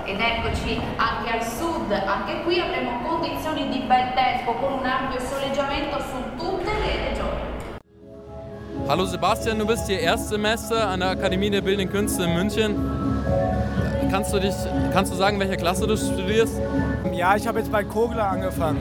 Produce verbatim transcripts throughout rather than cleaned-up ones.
Ed eccoci anche al sud, anche qui avremo condizioni di bel tempo con un ampio soleggiamento su tutte le regioni. Hallo Sebastian, du bist hier Erstsemester an der Akademie der Bildenden Künste in München. Kannst du, dich, kannst du sagen, welche Klasse du studierst? Ja, ich habe jetzt bei Kogler angefangen.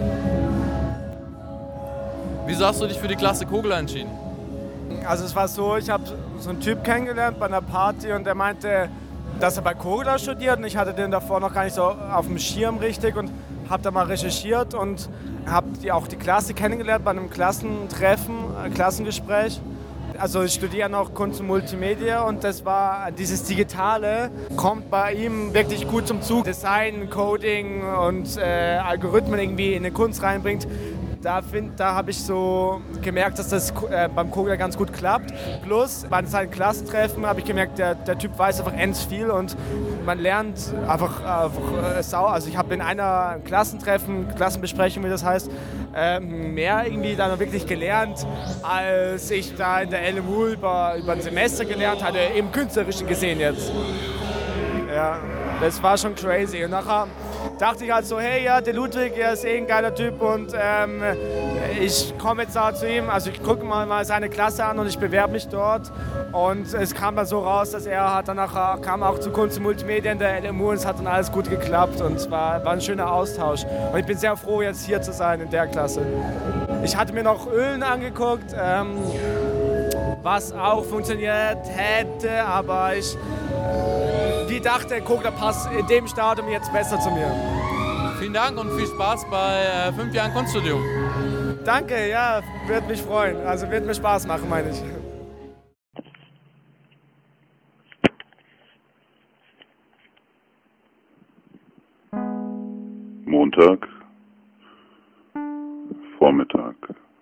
Wieso hast du dich für die Klasse Kogler entschieden? Also es war so, ich habe so einen Typ kennengelernt bei einer Party und der meinte, dass er bei Kogler studiert und ich hatte den davor noch gar nicht so auf dem Schirm richtig und habe da mal recherchiert und habe auch die Klasse kennengelernt bei einem Klassentreffen, ein Klassengespräch. Also ich studiere noch Kunst und Multimedia und das war, dieses Digitale kommt bei ihm wirklich gut zum Zug. Design, Coding und äh, Algorithmen irgendwie in die Kunst reinbringt. Da, da habe ich so gemerkt, dass das äh, beim Kogler ganz gut klappt. Plus, bei seinen Klassentreffen habe ich gemerkt, der, der Typ weiß einfach ends viel und man lernt einfach, einfach äh, sau. Also ich habe in einer Klassentreffen, Klassenbesprechung, wie das heißt, äh, mehr irgendwie dann wirklich gelernt, als ich da in der L M U über, über ein Semester gelernt hatte, im Künstlerischen gesehen jetzt. Ja, das war schon crazy. Und nachher dachte ich halt so, hey, ja, der Ludwig, er ist eh ein geiler Typ und ähm, ich komme jetzt da zu ihm, also ich gucke mal, mal seine Klasse an und ich bewerbe mich dort und es kam dann so raus, dass er hat danach kam auch zu Kunst und Multimedia in der L M U und es hat dann alles gut geklappt und es war, war ein schöner Austausch und ich bin sehr froh, jetzt hier zu sein in der Klasse. Ich hatte mir noch Ölen angeguckt, ähm, was auch funktioniert hätte, aber ich die dachte, Kogler passt in dem Stadium jetzt besser zu mir. Vielen Dank und viel Spaß bei äh, fünf Jahren Kunststudium. Danke, ja, wird mich freuen. Also wird mir Spaß machen, meine ich. Montag, Vormittag.